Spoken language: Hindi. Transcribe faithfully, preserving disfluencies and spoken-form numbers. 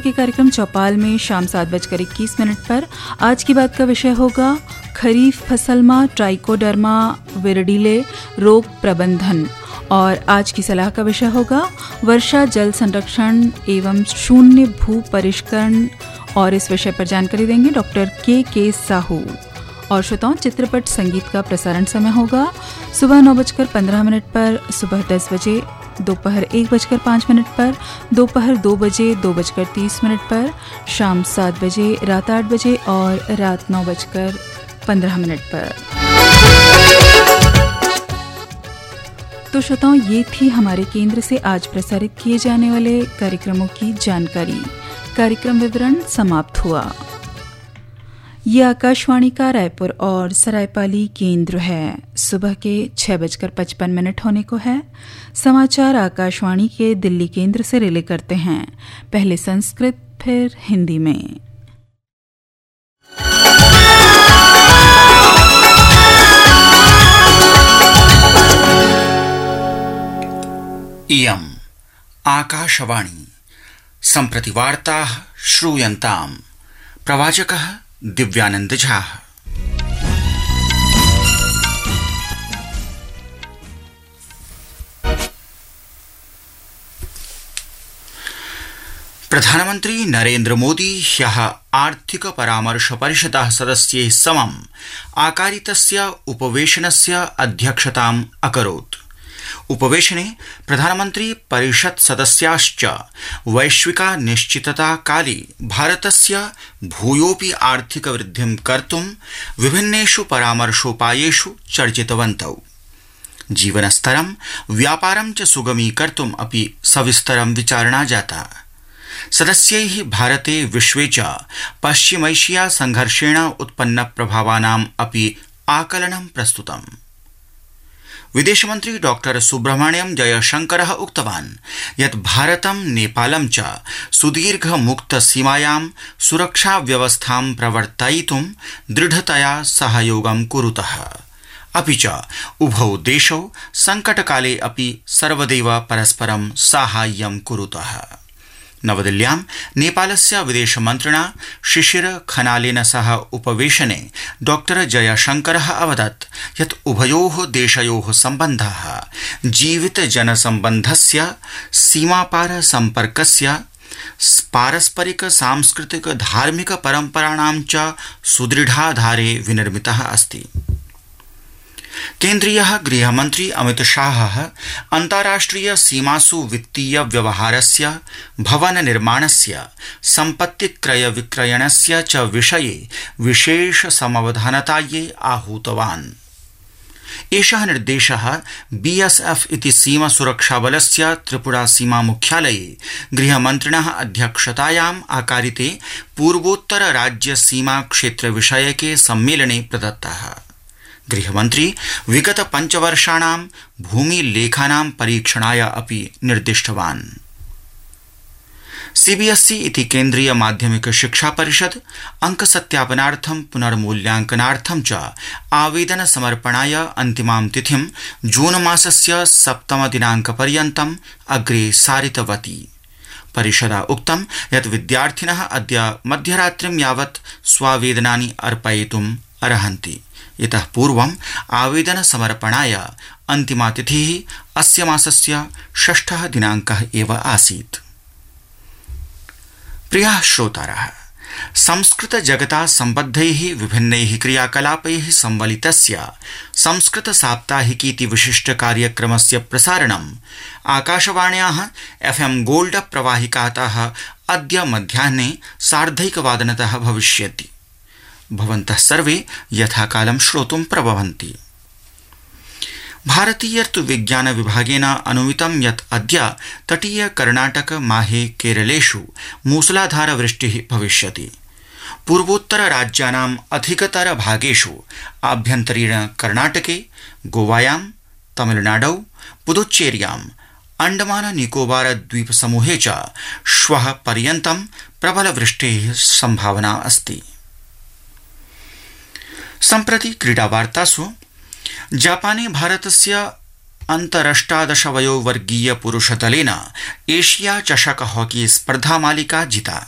के कार्यक्रम चौपाल में शाम सात बजकर इक्कीस मिनट पर आज की बात का विषय होगा खरीफ फसल में ट्राइकोडर्मा विरिडिले रोग प्रबंधन और आज की सलाह का विषय होगा वर्षा जल संरक्षण एवं शून्य भू परिष्करण और इस विषय पर जानकारी देंगे डॉक्टर के के साहू। और श्रोताओं, चित्रपट संगीत का प्रसारण समय होगा सुबह नौ बजकर पंद्रह मिनट पर, सुबह दस बजे, दोपहर एक बजकर पाँच मिनट पर, दोपहर दो बजे, दो बजकर तीस मिनट पर, शाम सात बजे, रात आठ बजे और रात नौ बजकर पंद्रह मिनट पर। तो श्रोताओं, ये थी हमारे केंद्र से आज प्रसारित किए जाने वाले कार्यक्रमों की जानकारी। कार्यक्रम विवरण समाप्त हुआ। ये आकाशवाणी का रायपुर और सरायपाली केंद्र है। सुबह के छह बजकर पचपन मिनट होने को है। समाचार आकाशवाणी के दिल्ली केंद्र से रिले करते हैं, पहले संस्कृत फिर हिंदी में। इयम् आकाशवाणी सम्प्रति वार्ताः श्रूयन्ताम्। प्रवाचकः दिव्यानंद झा। प्रधानमंत्री नरेन्द्र मोदी ह्यः आर्थिक परामर्श परिषदः सदस्यैः समम् आकारितस्य उपवेशनस्य अध्यक्षताम् अकरोत्। उपवेशने प्रधानमंत्री परिषत् सदस्याश्च वैश्विका निश्चितता काले भारतस्य भूयोपि आर्थिक वृद्धिं कर्तुं विभिन्नेषु परामर्शोपायेषु चर्चितवन्तौ। जीवनस्तरं व्यापारं च सुगमीकर्तुम् अपि सविस्तरं विचारणा जाता। सदस्यैः भारते विश्वे च पश्चिमैशिया संघर्षेण उत्पन्न प्रभावानाम् अपि आकलनं प्रस्तुतम्। विदेशमन्त्री डॉक्टर सुब्रह्मण्यम जयशंकरः उक्तवान् यत् भारतं नेपालं च सुदीर्घ मुक्त सीमायां सुरक्षा व्यवस्थां प्रवर्तयितुं दृढतया सहयोगं कुरुतः। अपि च उभौ देशौ संकटकाले अपि सर्वदैव परस्परं साहाय्यं कुरुतः। नवदिल्ल्यां नेपालस्य विदेशमन्त्रिणा शिशिर खनालेन सह उपवेशने डॉक्टर जयशंकरः अवदत् यत् उभयोः देशयोः सम्बन्धः जीवित जनसम्बन्धस्य सीमापार सम्पर्कस्य पारस्परिक सांस्कृतिक धार्मिक परम्पराणां च सुदृढाधारे विनिर्मितः अस्ति। केन्द्रीयः गृहमन्त्री अमित शाहः अन्ताराष्ट्रिय सीमासु वित्तीय व्यवहारस्य, भवन निर्माणस्य, सम्पत्ति क्रय विक्रयणस्य च विषये विशेष समवधानतायै आहूतवान्। एषः निर्देशः बीएसएफ इति सीमा सुरक्षाबलस्य त्रिपुरा सीमा मुख्यालये गृहमन्त्रिणः अध्यक्षतायाम् आकारिते पूर्वोत्तर राज्य सीमा क्षेत्र विषयके सम्मेलने प्रदत्तः। गृहमन्त्री विगत पञ्चवर्षाणां भूमिलेखानां परीक्षणाय अपि निर्दिष्टवान्। सीबीएसई इति केन्द्रीय माध्यमिक शिक्षा परिषद अंक सत्यापनार्थं पुनर्मूल्यांकनार्थं च आवेदन समर्पणाय अन्तिमां तिथिं जून मासस्य सप्तम दिनाङ्कपर्यन्तम् अग्रे सारितवती। परिषदा उक्तं यत् विद्यार्थिनः अद्य मध्यरात्रिं यावत् स्वावेदनानि अर्पयितुम् अर्हन्ति। इतः पूर्वम् आवेदन समर्पणाय अन्तिमा तिथिः अस्य मासस्य षष्ठः दिनाङ्कः एव आसीत्। प्रियाः श्रोतारः, संस्कृत जगता सम्बद्धैः विभिन्नैः क्रियाकलापैः संवलितस्य संस्कृत साप्ताहिकीति विशिष्ट कार्यक्रमस्य प्रसारणम् आकाशवाण्याः एफएम गोल्ड प्रवाहिकातः अद्य मध्याह्ने सार्धैकवादनतः भविष्यति। भवन्तः सर्वे यथाकालं श्रोतुं प्रभवन्ति। भारतीय ऋतुविज्ञान विभागेन अनुमितं यत् अद्य तटीय कर्णाटक, माहे, केरलेषु मूसलाधार वृष्टिः भविष्यति। पूर्वोत्तर राज्यानाम् अधिकतर भागेषु आभ्यन्तरीण कर्णाटके, गोवायां, तमिलनाडौ, पुदुच्चेर्याम्, अंडमान निकोबार द्वीप समूहे च श्वः पर्यन्तं प्रबल वृष्टेः संभावना अस्ति। सम्प्रति क्रीडावार्तासु जापाने भारतस्य अन्तरष्टादश वयोवर्गीय पुरुषदलेन एशिया चषक हॉकी स्पर्धा मालिका जिता।